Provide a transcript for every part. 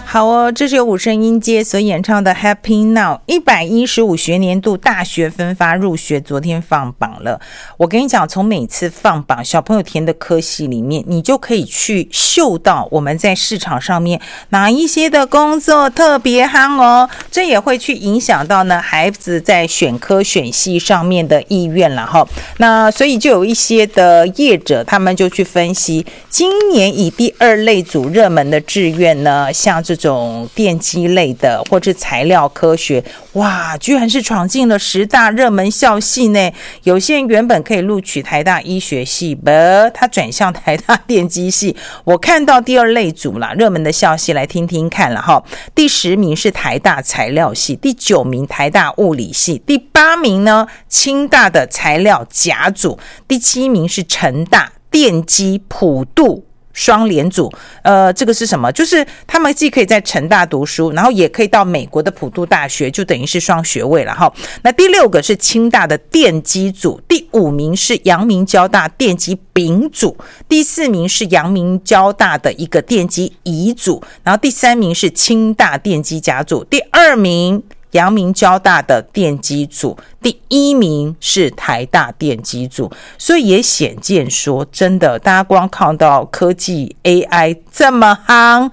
好哦，这是由五声音阶所演唱的 Happy Now 115学年度大学分发入学昨天放榜了。我跟你讲，从每次放榜小朋友填的科系里面，你就可以去嗅到我们在市场上面哪一些的工作特别夯哦，这也会去影响到呢孩子在选科选系上面的意愿啦齁。那所以就有一些的业者他们就去分析今年以第二类组热门的志愿呢，像这种电机类的或是材料科学，哇，居然是闯进了10大热门校系呢。有些人原本可以录取台大医学系，他转向台大电机系。我看到第二类组啦，热门的校系来听听看了齁。第10名是台大材料系，第9名台大物理系，第8名呢清大的材料甲组，第7名是成大电机普渡双联组。这个是什么？就是他们既可以在成大读书，然后也可以到美国的普渡大学，就等于是双学位了哈。那第6个是清大的电机组，第5名是阳明交大电机丙组，第4名是阳明交大的一个电机乙组，然后第3名是清大电机甲组，第2名阳明交大的电机组，第1名是台大电机组。所以也显见说，真的大家光看到科技 AI 这么夯，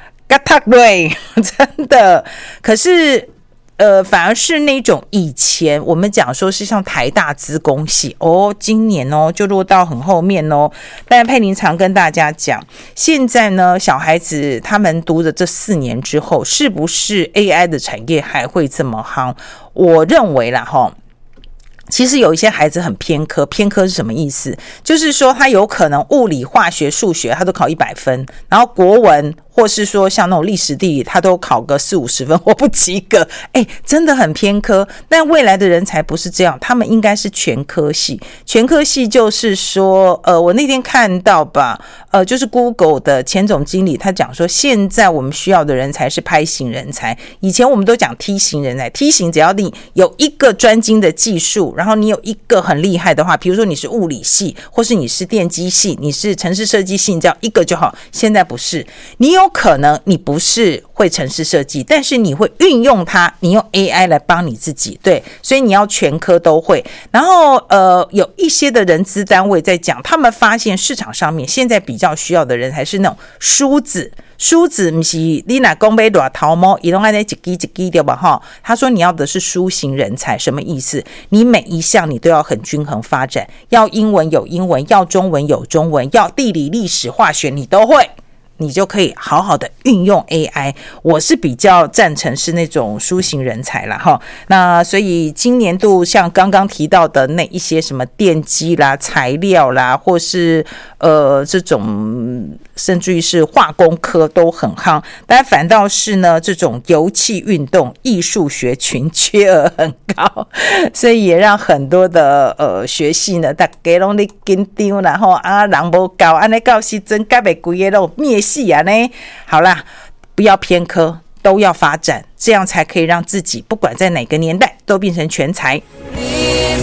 真的，可是反而是那种以前我们讲说是像台大资工系哦，今年哦就落到很后面哦。但佩玲常跟大家讲，现在呢小孩子他们读的这4年之后，是不是 AI 的产业还会这么夯？我认为啦齁，其实有一些孩子很偏科，偏科是什么意思？就是说他有可能物理、化学、数学他都考100分，然后国文或是说像那种历史地理他都考个40-50分或不及格，真的很偏科。但未来的人才不是这样，他们应该是全科系。全科系就是说我那天看到吧，就是 Google 的前总经理他讲说，现在我们需要的人才是拍型人才。以前我们都讲梯型人才，梯型只要你有一个专精的技术，然后你有一个很厉害的话，比如说你是物理系，或是你是电机系，你是程式设计系，你只要一个就好。现在不是，你有可能你不是会程式设计，但是你会运用它，你用 AI 来帮你自己，对，所以你要全科都会。然后有一些的人资单位在讲，他们发现市场上面现在比较需要的人还是那种梳子不是你若讲要大头毛他都按那一支一支对吧齁？他说你要的是梳型人才，什么意思？你每一项你都要很均衡发展，要英文有英文，要中文有中文，要地理历史化学你都会，你就可以好好的运用 AI。 我是比较赞成是那种梳型人才啦齁。那所以今年度像刚刚提到的那一些什么电机啦、材料啦，或是这种甚至于是化工科都很夯，但反倒是呢这种油气运动艺术学群缺额很高，所以也让很多的学系呢大家都在紧张啦齁，人不够这样到时阵该不规个都灭系啊呢。好啦，不要偏科，都要发展，这样才可以让自己不管在哪个年代都变成全才。